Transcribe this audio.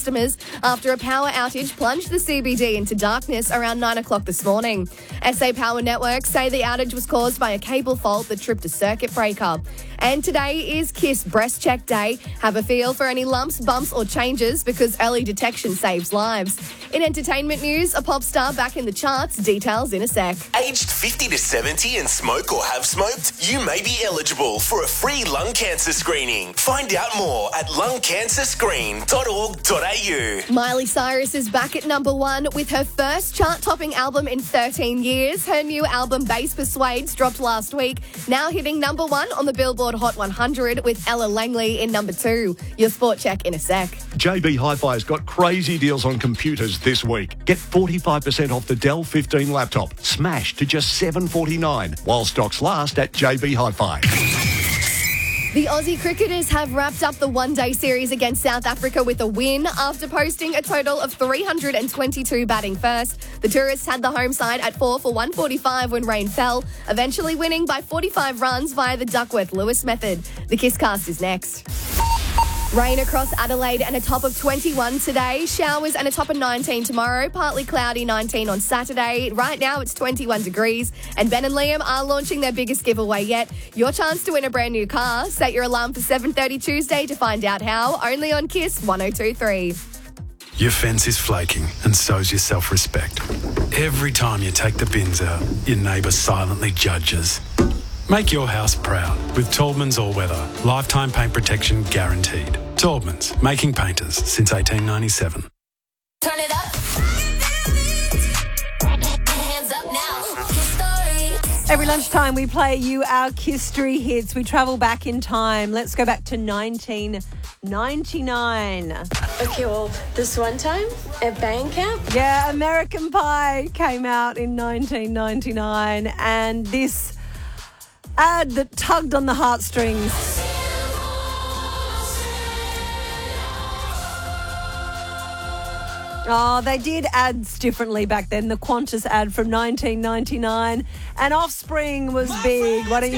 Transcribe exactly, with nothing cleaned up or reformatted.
customers after a power outage plunged the C B D into darkness around nine o'clock this morning. S A Power Networks say the outage was caused by a cable fault that tripped a circuit breaker. And today is Kiss Breast Check Day. Have a feel for any lumps, bumps or changes because early detection saves lives. In entertainment news, a pop star back in the charts. Details in a sec. Aged fifty to seventy and smoke or have smoked? You may be eligible for a free lung cancer screening. Find out more at lung cancer screen dot org dot a u. Miley Cyrus is back at number one with her first chart-topping album in thirteen years. Her new album, Bass Persuades, dropped last week, now hitting number one on the Billboard Hot one hundred with Ella Langley in number two. Your sport check in a sec. J B Hi-Fi's got crazy deals on computers this week. Get forty-five percent off the Dell fifteen laptop, smashed to just seven dollars forty-nine, while stocks last at J B Hi-Fi. The Aussie cricketers have wrapped up the one-day series against South Africa with a win after posting a total of three hundred twenty-two batting first. The tourists had the home side at four for one forty-five when rain fell, eventually winning by forty-five runs via the Duckworth-Lewis method. The Kisscast is next. Rain across Adelaide and a top of twenty-one today. Showers and a top of nineteen tomorrow. Partly cloudy, nineteen on Saturday. Right now it's twenty-one degrees. And Ben and Liam are launching their biggest giveaway yet. Your chance to win a brand new car. Set your alarm for seven thirty Tuesday to find out how. Only on Kiss one oh two point three. Your fence is flaking and so's your self-respect. Every time you take the bins out, your neighbour silently judges. Make your house proud with Taubman's All-Weather. Lifetime paint protection guaranteed. Taubman's, making painters since eighteen ninety-seven. Turn it up. Hands up now. Kiss Story. Every lunchtime we play you our Kistory hits. We travel back in time. Let's go back to nineteen ninety-nine. Okay, well, this one time at band camp. Yeah, American Pie came out in nineteen ninety-nine, and this ad that tugged on the heartstrings. Oh, they did ads differently back then. The Qantas ad from nineteen ninety-nine, and Offspring was big. Why don't you